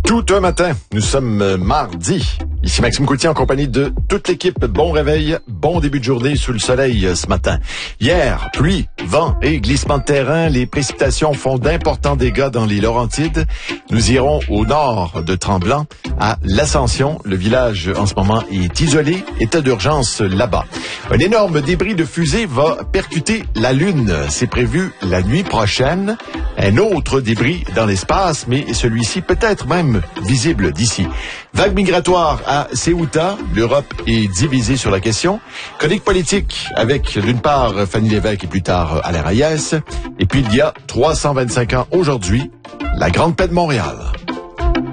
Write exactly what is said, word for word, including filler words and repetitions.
Tout un matin, nous sommes mardi. Ici Maxime Coutier en compagnie de toute l'équipe. Bon réveil, bon début de journée sous le soleil ce matin. Hier, pluie, vent et glissement de terrain. Les précipitations font d'importants dégâts dans les Laurentides. Nous irons au nord de Tremblant, à l'Ascension. Le village en ce moment est isolé. État d'urgence là-bas. Un énorme débris de fusée va percuter la Lune. C'est prévu la nuit prochaine. Un autre débris dans l'espace, mais celui-ci peut-être même visible d'ici. Vague migratoire à Ceuta. L'Europe est divisée sur la question. Chronique politique avec, d'une part, Fanny Lévesque et plus tard, Alain Reyes. Et puis, il y a trois cent vingt-cinq ans aujourd'hui, la Grande Paix de Montréal.